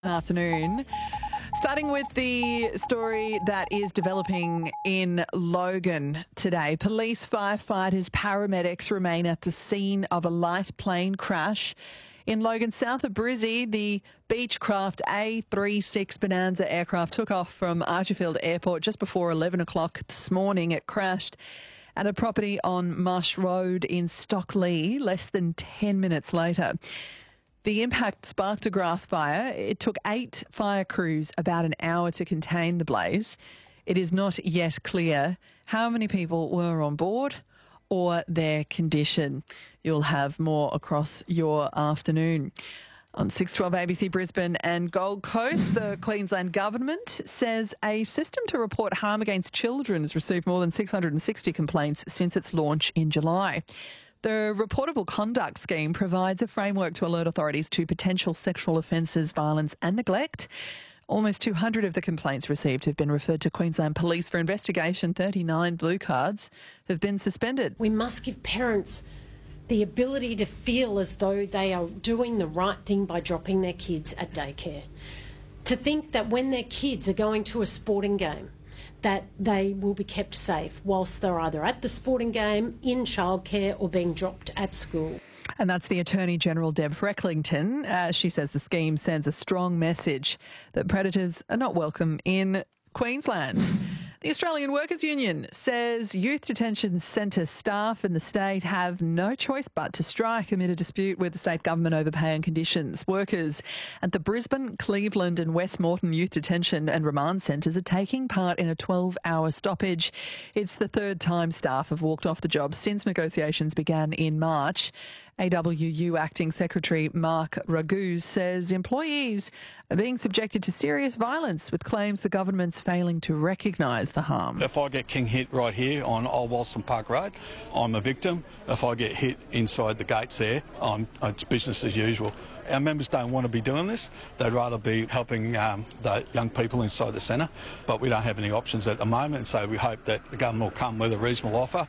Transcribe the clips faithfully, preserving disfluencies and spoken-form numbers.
Afternoon. Starting with the story that is developing in Logan today. Police, firefighters, paramedics remain at the scene of a light plane crash. In Logan, south of Brizzy, the Beechcraft A thirty-six Bonanza aircraft took off from Archerfield Airport just before eleven o'clock this morning. It crashed at a property on Marsh Road in Stockley less than ten minutes later. The impact sparked a grass fire. It took eight fire crews about an hour to contain the blaze. It is not yet clear how many people were on board or their condition. You'll have more across your afternoon. On six twelve A B C Brisbane and Gold Coast, the Queensland Government says a system to report harm against children has received more than six hundred sixty complaints since its launch in July. The Reportable Conduct Scheme provides a framework to alert authorities to potential sexual offences, violence and neglect. Almost two hundred of the complaints received have been referred to Queensland Police for investigation. thirty-nine blue cards have been suspended. We must give parents the ability to feel as though they are doing the right thing by dropping their kids at daycare. To think that when their kids are going to a sporting game, that they will be kept safe whilst they're either at the sporting game, in childcare or being dropped at school. And that's the Attorney-General Deb Frecklington. Uh, she says the scheme sends a strong message that predators are not welcome in Queensland. The Australian Workers Union says youth detention centre staff in the state have no choice but to strike amid a dispute with the state government over pay and conditions. Workers at the Brisbane, Cleveland and Westmorton Youth Detention and Remand Centres are taking part in a twelve-hour stoppage. It's the third time staff have walked off the job since negotiations began in March. A W U Acting Secretary Mark Raguse says employees are being subjected to serious violence, with claims the government's failing to recognise the harm. If I get king hit right here on Old Walston Park Road, I'm a victim. If I get hit inside the gates there, I'm, it's business as usual. Our members don't want to be doing this. They'd rather be helping um, the young people inside the centre, but we don't have any options at the moment, so we hope that the government will come with a reasonable offer.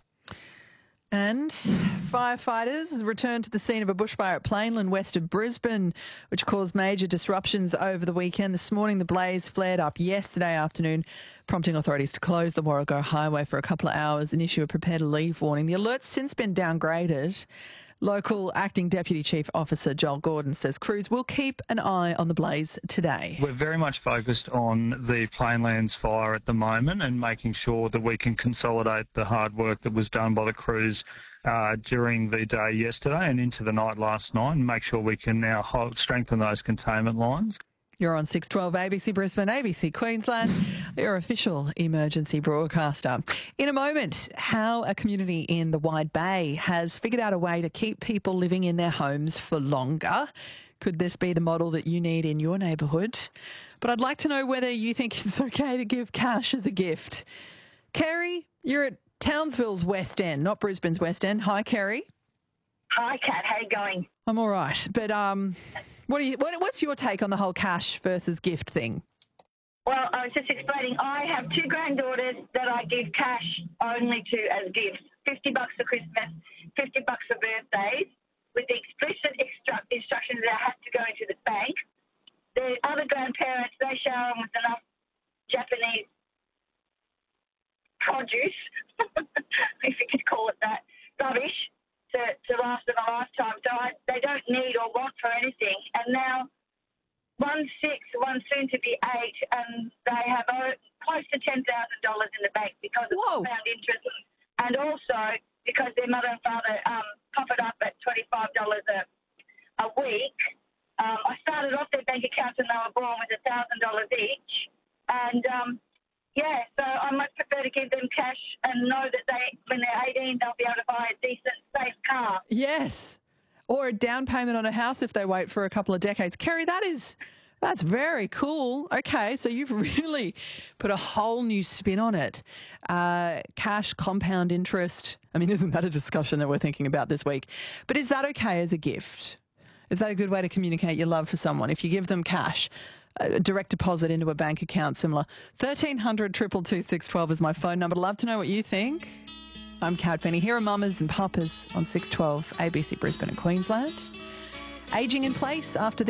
And firefighters returned to the scene of a bushfire at Plainland, west of Brisbane, which caused major disruptions over the weekend. This morning, the blaze flared up yesterday afternoon, prompting authorities to close the Warrego Highway for a couple of hours and issue a prepare to leave warning. The alert's since been downgraded. Local Acting Deputy Chief Officer Joel Gordon says crews will keep an eye on the blaze today. We're very much focused on the Plainlands fire at the moment and making sure that we can consolidate the hard work that was done by the crews uh, during the day yesterday and into the night last night, and make sure we can now hold, strengthen those containment lines. You're on six twelve A B C Brisbane, A B C Queensland, your official emergency broadcaster. In a moment, how a community in the Wide Bay has figured out a way to keep people living in their homes for longer. Could this be the model that you need in your neighbourhood? But I'd like to know whether you think it's okay to give cash as a gift. Kerry, you're at Townsville's West End, not Brisbane's West End. Hi, Kerry. Hi, Kat. How you going? I'm all right, but um, what do you? What, what's your take on the whole cash versus gift thing? Well, I was just explaining. I have two granddaughters that I give cash only to as gifts. Fifty bucks for Christmas, fifty bucks for birthdays, with the explicit extra- instructions that I have to go into the bank. The other grandparents, they shower them with enough Japanese produce, if you could call it that, rubbish, to, to last them a lifetime. So I, they don't need or want for anything. And now one's six, one's soon to be eight, and they have uh, close to ten thousand dollars in the bank because of Whoa. compound interest, and also because their mother and father um, pop it up at twenty-five dollars a, a week. Um, I started off their bank accounts when they were born with one thousand dollars each. And, um, yeah, so I much prefer to give them cash and know that they, when they're eighteen, they'll be able to buy a decent, safe car. Yes. Or a down payment on a house if they wait for a couple of decades. Kerry, that is, that's very cool. Okay, so you've really put a whole new spin on it. Uh, cash, compound interest. I mean, isn't that a discussion that we're thinking about this week? But is that okay as a gift? Is that a good way to communicate your love for someone? If you give them cash, a direct deposit into a bank account, similar. thirteen hundred, two two two, six one two is my phone number. I'd love to know what you think. I'm Kat Penny. Here are mamas and papas on six twelve A B C Brisbane and Queensland. Ageing in place after this.